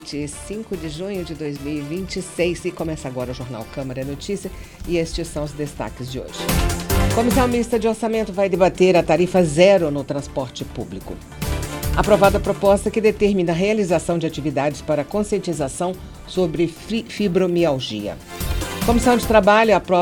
5 de junho de 2026 e começa agora o Jornal Câmara Notícia e estes são os destaques de hoje. Comissão Mista de Orçamento vai debater a tarifa zero no transporte público. Aprovada a proposta que determina a realização de atividades para conscientização sobre fibromialgia. Comissão de Trabalho aprova